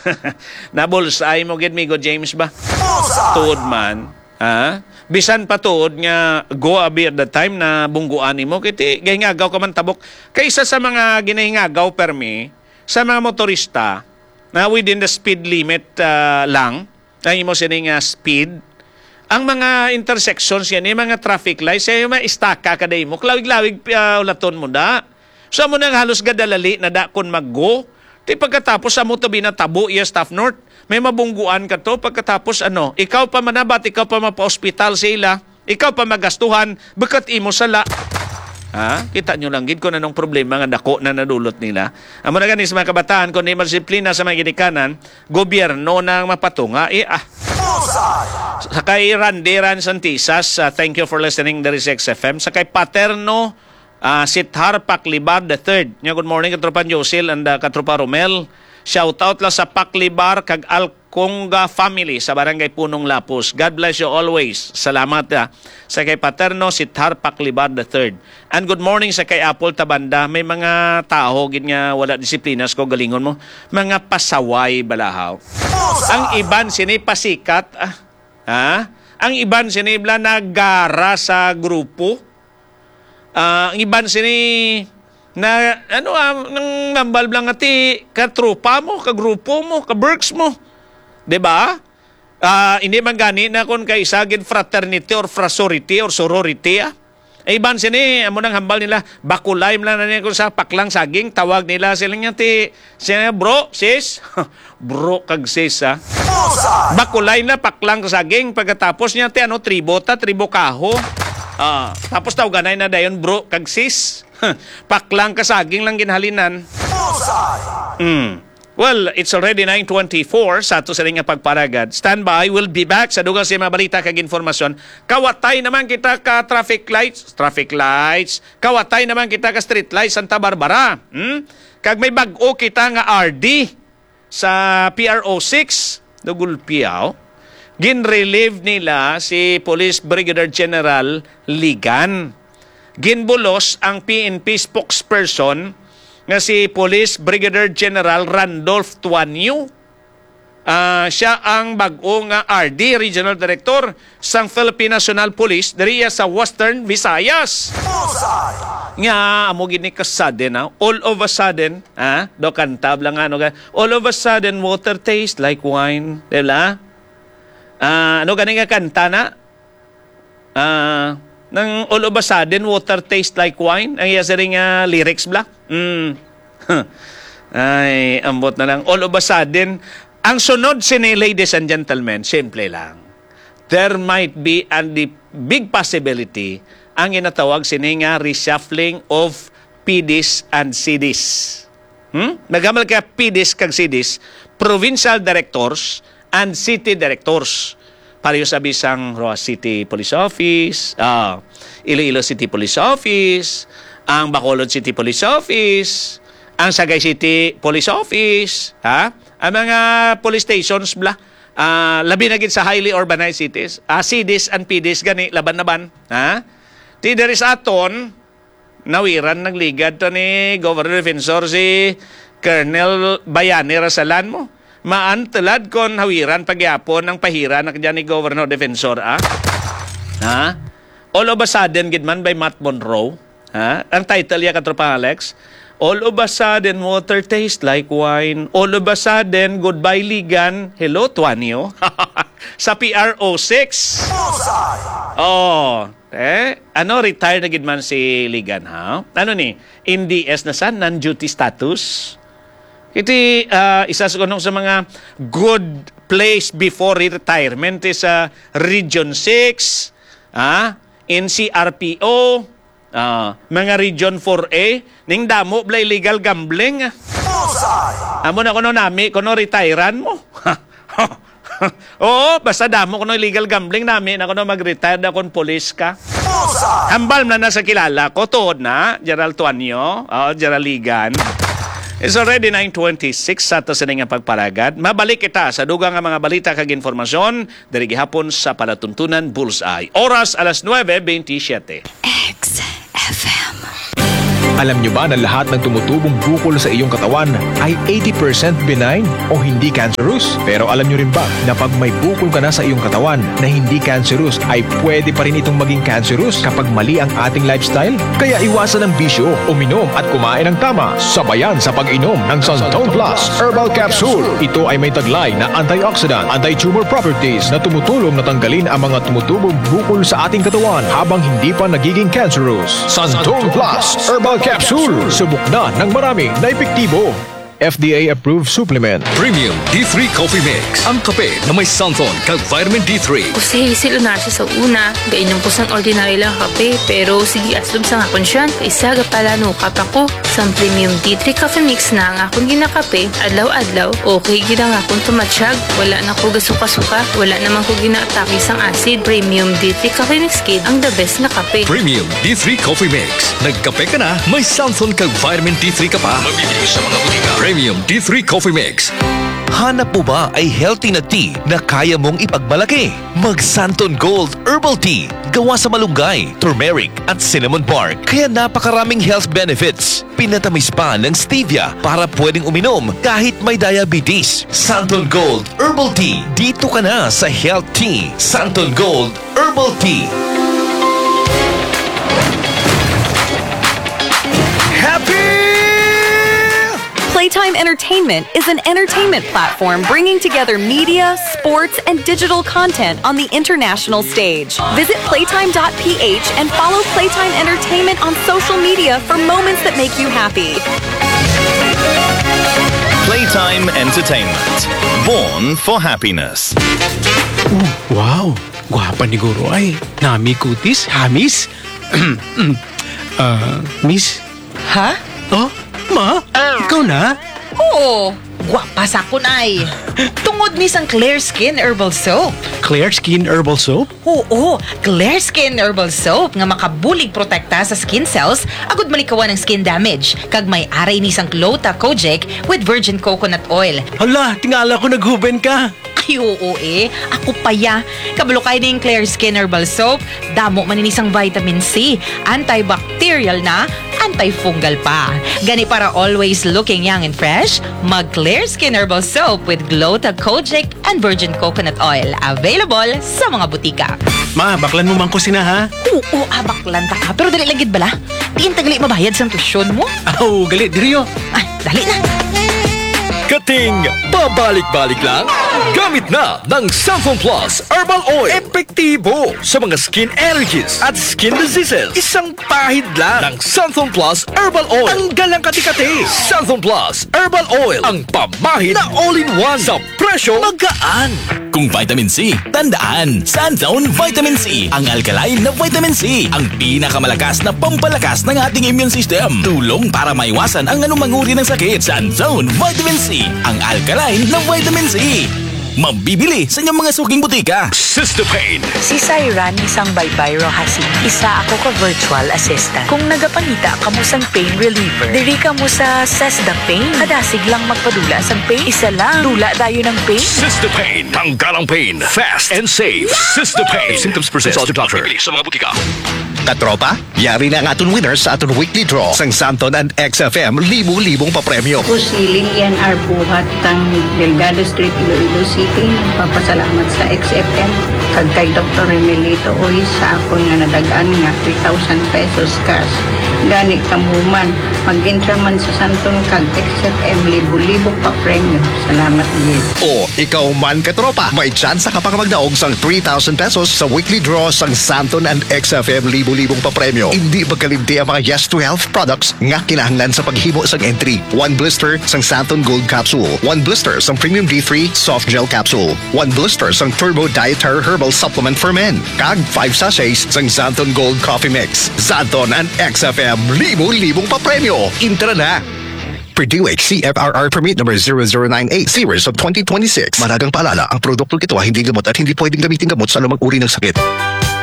Nabulsay mo gid migo James ba? Tuod man. Bisan pa tuod nga go abi at the time na bungguan nimo kiti gahingagaw ka man tabok. Kaysa sa mga ginahingagaw permi sa mga motorista na within the speed limit lang, ang imo sining speed. Ang mga intersections yan, yung mga traffic lights, yung mga istaka kaday mo, klawig-lawig ulaton mo da. So mo nang halos gadalali na da kon mag-go. Di pagkatapos sa mo tabi na tabo iya staff north, may mabungguan ka to. Pagkatapos ikaw pa manabat, ikaw pa mapa-hospital sila, ikaw pa magastuhan, bakat imo sala. Kita nyo lang gid kung anong problema nga dako na nadulot nila. Amo na ganis mga kabataan, kung di disiplina sa mga ginikanan, gobyerno nang mapatunga, Sakay Randiran Santisas, thank you for listening. There is XFM. Sakay Paterno, Sithar Paklibar III. Good morning, katropa Josil and katropa Romel. Shout out lang sa Paklibar kag Alconga family sa Barangay Punong Lapus. God bless you always. Salamat. Sa kay Paterno, Sithar Paklibar III. And good morning sa kay Apple Tabanda. May mga tao gid nga wala disiplinas ko galingon mo. Mga pasaway balahaw. Ang iban sini pasikat. Ang iban sini bla nagara sa grupo. Ang iban sini na nang nambal blang ati katropa mo, kagrupo mo, kaberks mo. 'Di ba? Hindi man gani na kon kay isagid fraternity or sorority. Iban sini amo nang hambal nila bakulay man na ko sa paklang saging tawag nila sila nya ti bro, sis. Bro kag sis Bakulay na paklang saging pagkatapos niya ti tribo kaho. Tapos tawaganay na dayon bro kag sis. Paklang kasaging lang ginhalinan. Well, it's already 9:24 sa ato sa ring pagparagad. Stand by, we'll be back sa dugang sa mga balita kag informasyon. Kawatay naman kita ka traffic lights. Kawatay naman kita ka street lights Santa Barbara. Kag may bag-o kita nga RD sa PRO6 Dugulpiao. Gin-relieve nila si Police Brigadier General Ligan. Ginbulos ang PNP spokesperson nga si Police Brigadier General Randolph Tuanyo. Siya ang bag-o nga RD, Regional Director sang Philippine National Police diriya sa Western Visayas. Nga amo gini ka sudden all of a sudden do kantab lang all of a sudden water taste like wine, diba? Gani nga kanta na? Nang all of a sudden, water taste like wine. Ang iya sa ring lyrics bla. Ay, ambot na lang. All of a sudden, ang sunod sini, ladies and gentlemen, simple lang. There might be a big possibility ang inatawag sini nga reshuffling of PDs and CDs. Nagamal ka PDs kag CDs, provincial directors and city directors. Pareho sa bisang Roa City Police Office, Iloilo City Police Office, ang Bacolod City Police Office, ang Sagay City Police Office, ang mga police stations bla, labi na gid sa highly urbanized cities, CDs and PDs gani laban-laban, Ti deris aton nawiran nagligad to ni Governor Defensor si Colonel Bayani Rasalan mo. Maantalad kon hawiran pagyapon ng pahira na kadyan ni Governor Defensor, All of a sudden, gidman by Matt Monroe, ang title ya katropa Alex, all of a sudden, water taste like wine. All of a sudden, goodbye Ligan. Hello, Tuanyo. Sa PRO6. Retired na gidman si Ligan, NDS na sa non-duty status. Iti isa sa mga good place before retirement is Region 6, NCRPO, mga Region 4A, ning damo bla illegal gambling. Amo na kuno nami kuno retirean mo. Oo, basta damo kuno illegal gambling nami na kuno mag-retire na kun police ka. Hambal na sa kilala ko tuod na Gerald Tuanyo, Gerald Ligan. It's already 9:26 sa ato sa nga pagparagad. Mabalik kita sa dugang nga mga balita kag informasyon diri gihapon sa Palatuntunan Bullseye. Oras alas 9:27. XFM. Alam nyo ba na lahat ng tumutubong bukol sa iyong katawan ay 80% benign o hindi cancerous? Pero alam nyo rin ba na pag may bukol ka na sa iyong katawan na hindi cancerous ay pwede pa rin itong maging cancerous kapag mali ang ating lifestyle? Kaya iwasan ang bisyo, uminom at kumain ng tama. Sabayan sa pag-inom ng Santon Plus Herbal Capsule. Ito ay may taglay na antioxidant, anti-tumor properties na tumutulong na tanggalin ang mga tumutubong bukol sa ating katawan habang hindi pa nagiging cancerous. Santon Plus Herbal Capsule. Subok na ng marami na epektibo. FDA-approved supplement. Premium D3 Coffee Mix. Ang kape na may Santon kag vitamin D3. Kasi sila na siya sa una. Gainom ko sang ordinary lang kape. Pero sige aslom sa nga konsyan. Isa pala no kapa ko. Sang Premium D3 Coffee Mix na ang akong ginakape. Adlaw-adlaw. Okay gina nga akong tumatsyag. Wala na ko gasuka-suka. Wala naman ko ginaatake sang acid. Premium D3 Coffee Mix Kid ang the best na kape. Premium D3 Coffee Mix. Nagkape ka na, may Santon kag vitamin D3 ka pa. Mabibili sa mga butika. Premium D3 Coffee Mix. Hanap mo ba ay healthy na tea na kaya mong ipagmalaki? Mag Santon Gold Herbal Tea. Gawa sa malunggay, turmeric at cinnamon bark. Kaya napakaraming health benefits. Pinatamis pa ng stevia para pwedeng uminom kahit may diabetes. Santon Gold Herbal Tea. Dito ka na sa Health Tea. Santon Gold Herbal Tea. Playtime Entertainment is an entertainment platform bringing together media, sports, and digital content on the international stage. Visit playtime.ph and follow Playtime Entertainment on social media for moments that make you happy. Playtime Entertainment. Born for happiness. Wow! Gwapa ni Guro ay. Nami kutis, hamis. Miss? Ha? Oh, ma? Ikaw na? Oo, gwapa sa kun ay. Tungod ni sang Clear Skin Herbal Soap. Clear Skin Herbal Soap? Oo, Clear Skin Herbal Soap nga makabulig protekta sa skin cells agud malikawan ng skin damage. Kag may aray ni sang Glota Kojic with virgin coconut oil. Hala, tingala ko naghuben ka. Ay, oo ako paya. Kabalo kay ning Clear Skin Herbal Soap, damo man ni sang vitamin C, antibacterial na, antifungal pa. Gani para always looking young and fresh, mag Clear Skin Herbal Soap with Glota Kojic and virgin coconut oil. Available sa mga butika. Ma, baklan mo man ko sina ha? Oo, baklan ta ka. Pero dali lagid bala. Diin tagali mabayad sa tuition mo. Oh, gali, diriyo. Ay, dali na. Kating babalik-balik lang? Gamit na ng Santon Plus Herbal Oil. Epektibo sa mga skin allergies at skin diseases. Isang pahid lang ng Santon Plus Herbal Oil. Ang galang kati-kati. Santon Plus Herbal Oil. Ang pamahid na all-in-one sa presyo magaan. Kung vitamin C, tandaan, Santon Vitamin C. Ang alkaline na vitamin C. Ang pinakamalakas na pampalakas ng ating immune system. Tulong para maiwasan ang anumang uri ng sakit. Santon Vitamin C. Ang alkaline na vitamin C. Mabibili sa inyong mga suking butika. Cystopain. Si Syra ni sang Baybay Rojasin. Isa ako ka virtual assistant. Kung nagapangita ka mo sang pain reliever, diri ka mo sa Sesda Pain. Kadasig lang magpadula sang pain. Isa lang. Dula dayo ng pain. Cystopain. Tanggal ang pain. Fast and safe. Cystopain. Symptoms persist. Consult your doctor. Mabibili sa mga butika. Katropa, yari na ang aton winners sa aton weekly draw sang Santon and XFM libu-libong papremyo. Pusiling yan ar buhat tang Delgado Street, Iloilo City. Nagpapasalamat sa XFM kag kay Dr. Remelito Oy sa akon nga nadagaan nga 3,000 pesos cash. Gani kamuman mag-enter man sa Santon kag XFM libu-libong papremyo. Salamat gid. O ikaw man katropa, may chance ka pa magdaog sang 3,000 pesos sa weekly draw sang Santon and XFM libu-libong papremyo. Hindi magkalimti ang mga Yes to Health products nga kinahanglan sa paghimo sang entry. 1 blister sang Santon Gold Capsule, 1 blister sang Premium D3 Soft Gel Capsule, 1 blister sang Turbo Dietary Herbal Supplement for Men, kag 5 sachets sang Santon Gold Coffee Mix. Santon and XFM libu-libong papremyo. Intra na! Purdue CFRR Permit number 0098 series of 2026. Managang paalala, ang produktong ito ay hindi gamot at hindi pwedeng gamitin gamot sa anumang uri ng sakit.